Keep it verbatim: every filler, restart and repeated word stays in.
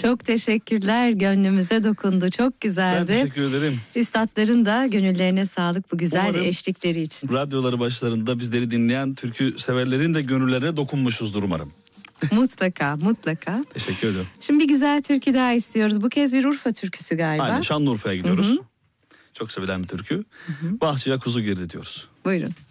Çok teşekkürler. Gönlümüze dokundu. Çok güzeldi. Ben teşekkür ederim. Üstadların da gönüllerine sağlık bu güzel Umarım eşlikleri için. Radyoları başlarında bizleri dinleyen türkü severlerin de gönüllerine dokunmuşuzdur umarım. Mutlaka, mutlaka. Teşekkür ederim. Şimdi bir güzel türkü daha istiyoruz. Bu kez bir Urfa türküsü galiba. Aynen, Şanlıurfa'ya gidiyoruz. Hı hı. Çok sevilen bir türkü. Hı hı. Bahçeye kuzu girdi diyoruz. Buyurun.